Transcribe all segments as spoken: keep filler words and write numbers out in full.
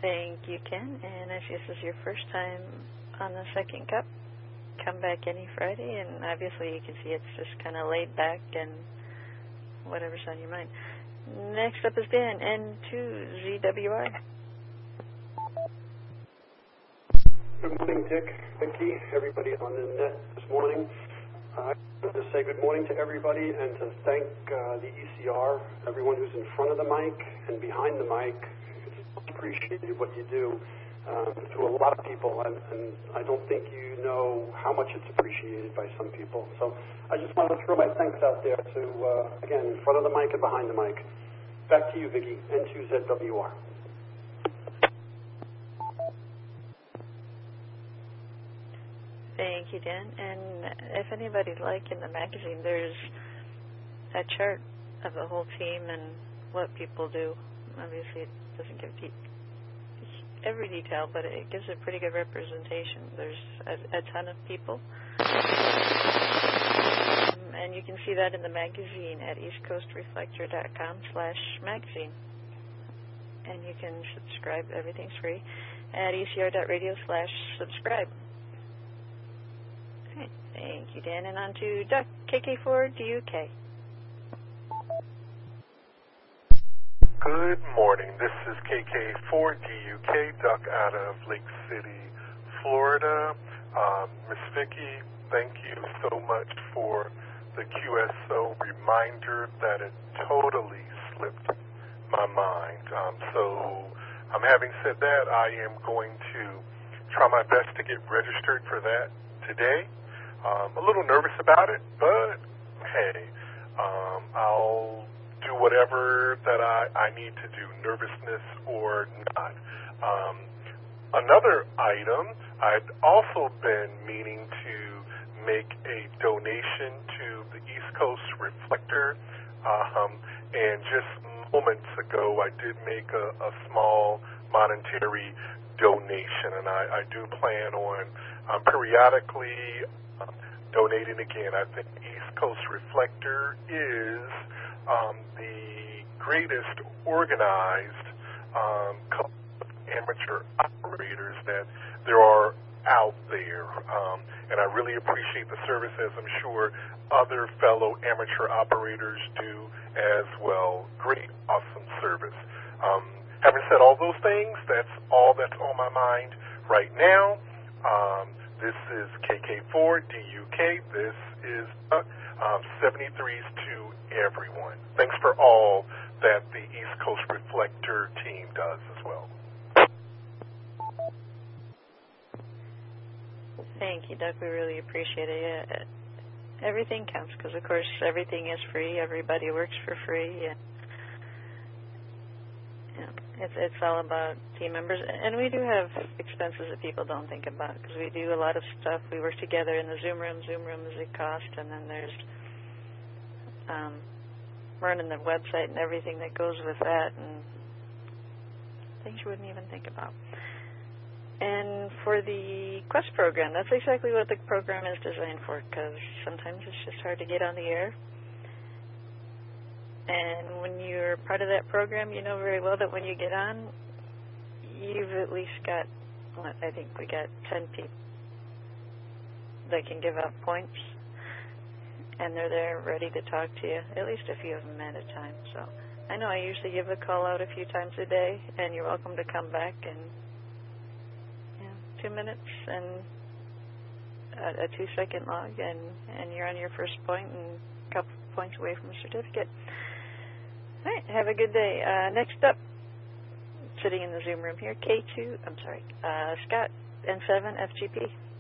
Thank you, Ken. And if this is your first time on the second cup, come back any Friday, and obviously you can see it's just kind of laid back and whatever's on your mind. Next up is Dan, N two Z W R. Good morning, Dick, Vicki, everybody on the net this morning. Uh, I want to say good morning to everybody and to thank uh, the E C R, everyone who's in front of the mic and behind the mic. It's appreciated what you do um, to a lot of people, and, and I don't think you know how much it's appreciated by some people. So I just want to throw my thanks out there to, uh, again, in front of the mic and behind the mic. Back to you, Vicki, N two Z W R. Thank you, Dan. And if anybody'd like, in the magazine, there's a chart of the whole team and what people do. Obviously, it doesn't give de- every detail, but it gives a pretty good representation. There's a, a ton of people. Um, and you can see that in the magazine at eastcoastreflector.com slash magazine. And you can subscribe. Everything's free at ecr.radio slash subscribe. Okay, thank you, Dan. And on to Duck, K K four D U K. Good morning. This is K K four D U K, Duck out of Lake City, Florida. Um, Miss Vicki, thank you so much for the Q S O reminder that it totally slipped my mind. Um, so, um, having said that, I am going to try my best to get registered for that today. Um, a little nervous about it, but hey, um, I'll do whatever that I, I need to do, nervousness or not. Um, another item, I'd also been meaning to make a donation to the East Coast Reflector, um, and just moments ago I did make a, a small monetary donation, and I, I do plan on um, periodically um, donating again. I think East Coast Reflector is um, the greatest organized um, amateur operators that there are out there, um, and I really appreciate the service, as I'm sure other fellow amateur operators do as well. Great, awesome service. Um, having said all those things, that's all that's on my mind right now. Um, this is K K four D U K. This is uh, um, seventy-threes to everyone. Thanks for all that the East Coast Reflector team does as well. Thank you, Doug. We really appreciate it. Yeah, everything counts because, of course, everything is free. Everybody works for free. And, yeah, it's, it's all about team members. And we do have expenses that people don't think about because we do a lot of stuff. We work together in the Zoom room. Zoom room is a cost. And then there's um, running the website and everything that goes with that and things you wouldn't even think about. And for the Quest program, that's exactly what the program is designed for, because sometimes it's just hard to get on the air. And when you're part of that program, you know very well that when you get on, you've at least got, well, I think we got ten people that can give out points, and they're there ready to talk to you, at least a few of them at a time. So I know I usually give a call out a few times a day, and you're welcome to come back and two minutes and a, a two-second log, and, and you're on your first point and a couple points away from a certificate. All right, have a good day. Uh, next up, sitting in the Zoom room here, K two, I'm sorry, uh, Scott, N seven F G P.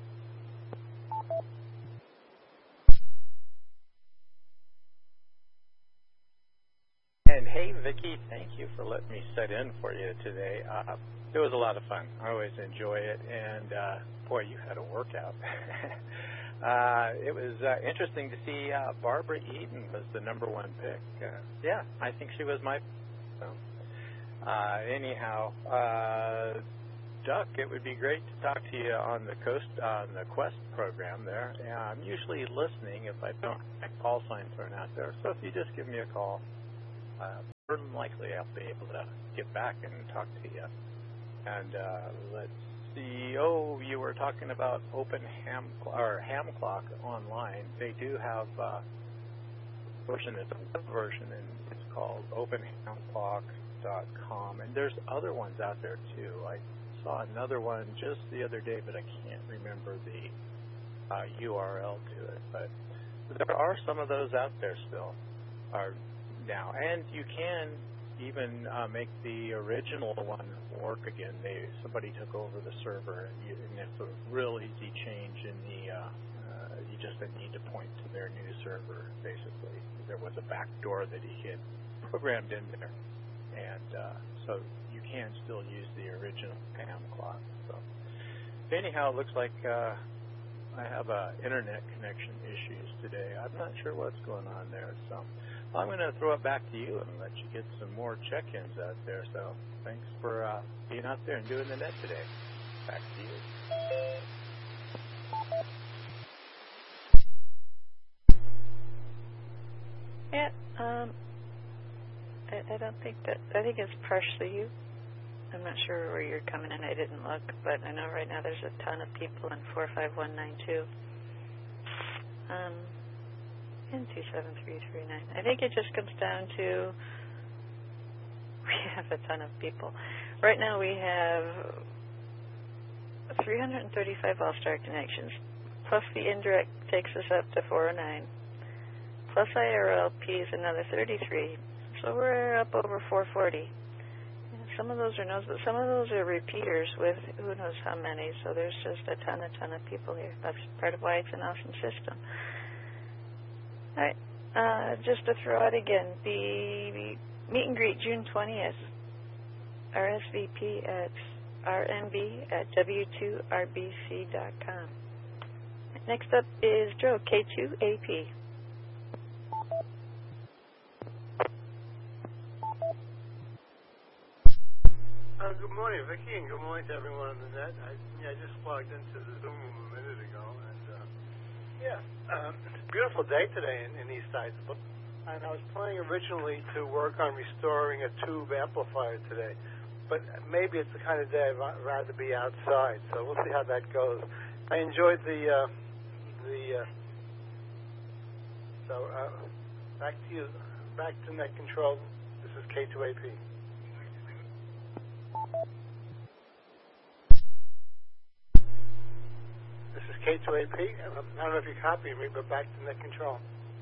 And hey, Vicki, thank you for letting me sit in for you today. Uh, it was a lot of fun. I always enjoy it, and uh, boy, you had a workout. uh, it was uh, interesting to see uh, Barbara Eden was the number one pick. Uh, yeah, I think she was my. So, uh, anyhow, uh, Duck, it would be great to talk to you on the coast on the Quest program there. Yeah, I'm usually listening if I don't have call sign thrown out there. So if you just give me a call. Uh, more than likely I'll be able to get back and talk to you. And uh, let's see. Oh, you were talking about Open Ham or Ham Clock online. They do have uh, a version. It's a web version, and it's called open ham clock dot com. And there's other ones out there too. I saw another one just the other day, but I can't remember the uh, U R L to it. But there are some of those out there still are now, and you can even uh, make the original one work again. They somebody took over the server, and, you, and it's a real easy change in the. Uh, uh, you just need to point to their new server. Basically, there was a back door that he had programmed in there, and uh, so you can still use the original Ham clock. So anyhow, it looks like uh, I have uh, internet connection issues today. I'm not sure what's going on there. So I'm going to throw it back to you and let you get some more check-ins out there. So thanks for uh, being out there and doing the net today. Back to you. Yeah, um, I, I don't think that, I think it's partially you. I'm not sure where you're coming in. I didn't look, but I know right now there's a ton of people in four five one nine two. Um, and two seven three three nine. I think it just comes down to we have a ton of people. Right now we have three hundred thirty-five All-Star connections, plus the indirect takes us up to four oh nine, plus I R L P is another thirty-three, so we're up over four forty. Some of those are no's, but some of those are repeaters with who knows how many, so there's just a ton, a ton of people here. That's part of why it's an awesome system. All right, uh, just to throw out again, the meet and greet June twentieth, R S V P at R N B at W two R B C dot com. Next up is Joe, K two A P. Uh, good morning, Vicki, and good morning to everyone on the net. I, yeah, I just logged into the Zoom room a minute ago, and uh, yeah, um, it's a beautiful day today in, in East Islip. And I was planning originally to work on restoring a tube amplifier today, but maybe it's the kind of day I'd rather be outside, so we'll see how that goes. I enjoyed the, uh, the uh, so uh, back to you, back to net control. This is K two A P. This is K two A P. I don't know if you copied me, but back to net control.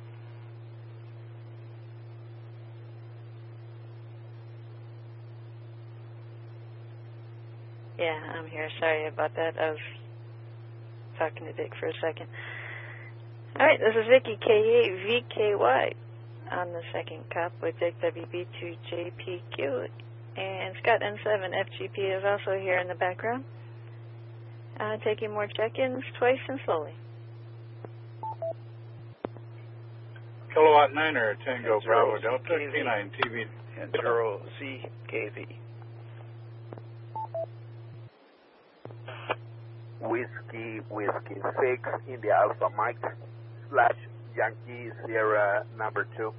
Yeah, I'm here. Sorry about that. I was talking to Dick for a second. All right, this is Vicki, K eight V K Y, on the second cop with Dick, W B two J P Q, and Scott N seven F G P is also here in the background. Uh, taking more check-ins twice and slowly. Kilowatt Niner, Tango Bravo Delta, K V. K nine T V. And zero C K V. Whiskey, Whiskey six, India Alpha Mike, slash Yankee Sierra number two.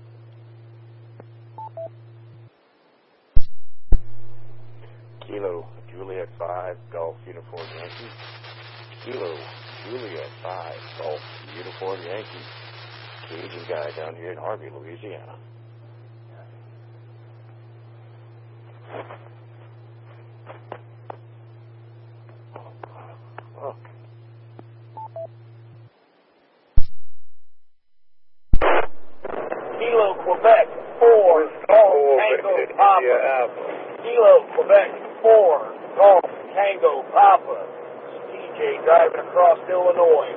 Kilo, Juliet five, Golf Uniform Yankee. Kilo, Juliet five, Golf Uniform Yankee. Cajun guy down here in Harvey, Louisiana. Oh. Kilo, Quebec, four, Golf Tango Papa. Kilo, Quebec, four, Golf Tango Papa. T J driving across Illinois.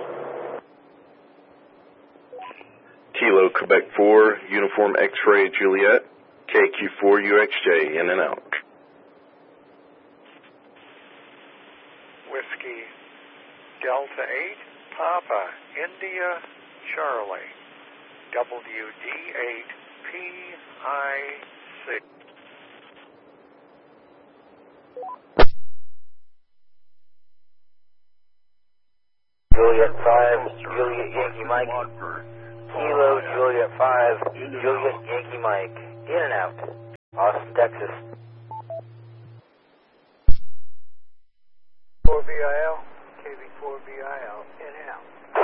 Kilo, Quebec four, Uniform X-Ray Juliet, K Q four U X J, in and out. Whiskey, Delta eight, Papa, India, Charlie, W D eight, P I C. Juliet five, Juliet Yankee Mike. Kilo, Juliet five, Juliet Yankee Mike. In and out. Austin, Texas. four B I L, K V four B I L, in and out.